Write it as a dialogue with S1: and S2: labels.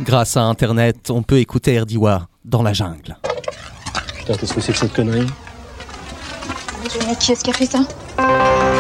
S1: Grâce à Internet, on peut écouter Erdiwa dans la jungle.
S2: Putain, qu'est-ce que c'est que cette connerie?
S3: Qui est-ce qui a fait ça?